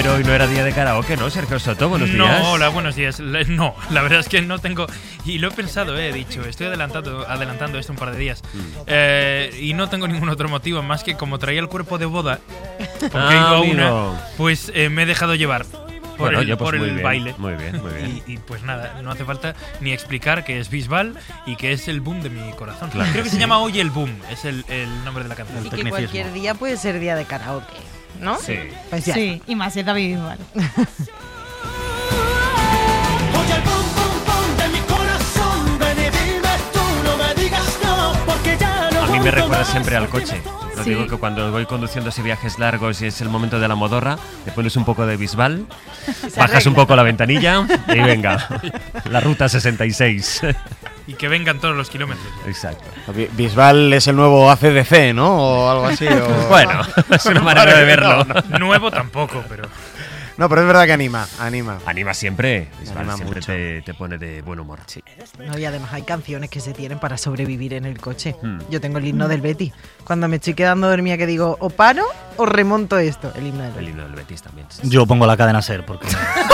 Pero hoy no era día de karaoke, ¿no, Sergio Soto? Buenos días. No, hola, buenos días. No, la verdad es que no tengo... Y lo he pensado, he dicho, estoy adelantando esto un par de días. Y no tengo ningún otro motivo más que como traía el cuerpo de boda, porque he ido a una, pues me he dejado llevar por el baile. Muy bien. Y pues nada, no hace falta ni explicar que es Bisbal y que es el boom de mi corazón. Claro, Creo que sí. se llama Hoy el Boom, es el nombre de la canción. Y que cualquier día puede ser día de karaoke, ¿no? Sí. Pues ya. Sí, y más es David Bisbal. Oye el bum bum bum de mi corazón, ven y dime tú, no me digas no, porque ya no. A mí me aguanto recuerda más. siempre al coche. Os Sí. digo que cuando voy conduciendo así viajes largos y es el momento de la modorra, te pones un poco de Bisbal, bajas un poco la ventanilla y venga, la ruta 66. Y que vengan todos los kilómetros. Exacto. Bisbal es el nuevo ACDC, ¿no? O algo así. O... Bueno, es una manera de verlo. Nuevo tampoco, pero... No, pero es verdad que anima. Anima siempre. Bisbal Anima siempre mucho. te pone de buen humor. Sí. No, y además hay canciones que se tienen para sobrevivir en el coche. Hmm. Yo tengo el himno del Betis. Cuando me estoy quedando dormida que digo, o paro o remonto esto. El himno del El Betis. himno del Betis también. Yo pongo la cadena SER porque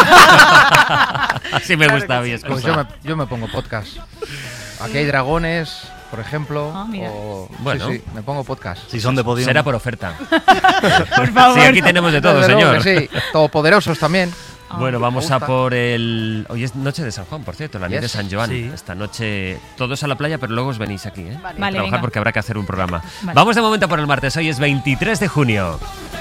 Así me gusta a mí. Pues yo me pongo podcast. Aquí hay dragones, por ejemplo. Ah, mira. Bueno. Sí, me pongo podcast. si son de podio. Será por oferta. Por favor. Sí, aquí tenemos de todo, Desde luego señor. que sí, todopoderosos también. Bueno, vamos me a gusta. por el... Hoy es noche de San Juan, por cierto, la noche de Yes. San Joan. Sí. Esta noche todos a la playa, pero luego os venís aquí, ¿eh? Vale. A Vale, trabajar venga. porque habrá que hacer un programa. Vale. Vamos de momento por el martes, hoy es 23 de junio.